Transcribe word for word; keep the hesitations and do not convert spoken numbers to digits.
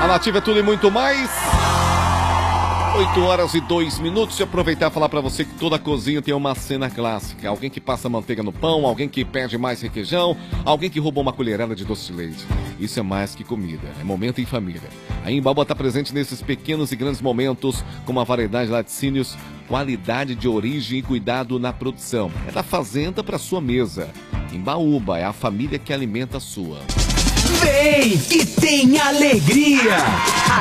A Nativa é tudo e muito mais. oito horas e dois minutos. E aproveitar e falar pra você que toda cozinha tem uma cena clássica. Alguém que passa manteiga no pão, alguém que pede mais requeijão, alguém que roubou uma colherada de doce de leite. Isso é mais que comida, é momento em família. A Embaúba está presente nesses pequenos e grandes momentos, com uma variedade de laticínios, qualidade de origem e cuidado na produção. É da fazenda para sua mesa. Embaúba é a família que alimenta a sua. Vem que tem alegria!